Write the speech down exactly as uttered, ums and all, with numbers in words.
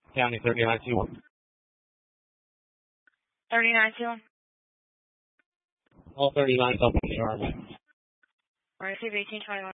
County thirty-nine two one. thirty-nine two one. All thirty-nine, double the arm. Receive eighteen twenty-one.